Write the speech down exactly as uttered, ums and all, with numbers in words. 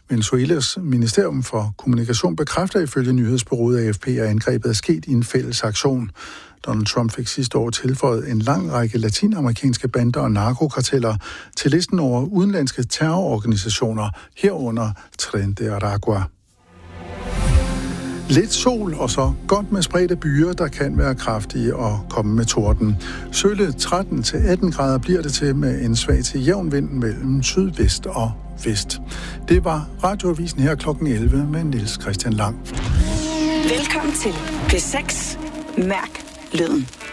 Venezuelas Ministerium for Kommunikation bekræfter ifølge nyhedsbureauet A F P, at angrebet er sket i en fælles aktion. Donald Trump fik sidste år tilføjet en lang række latinamerikanske bander og narkokarteller til listen over udenlandske terrororganisationer, herunder Tren de Aragua. Lidt sol og så godt med spredte byer, der kan være kraftige og komme med torden. Sølle tretten til atten grader bliver det til med en svag til jævn vind mellem sydvest og vest. Det var Radioavisen her klokken elleve med Niels Christian Lang. Velkommen til P seks. Mærk lyden.